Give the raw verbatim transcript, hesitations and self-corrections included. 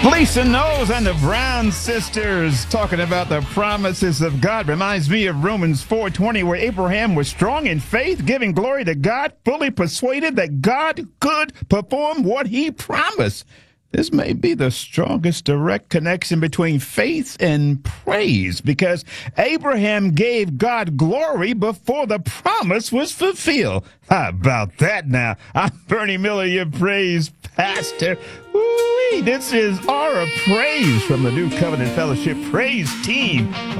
Lisa Knowles and the Brown sisters talking about the promises of God reminds me of Romans four twenty, where Abraham was strong in faith, giving glory to God, fully persuaded that God could perform what he promised. This may be the strongest direct connection between faith and praise, because Abraham gave God glory before the promise was fulfilled. How about that now? I'm Bernie Miller, your praise pastor. Woo-wee, this is Aura Praise from the New Covenant Fellowship Praise Team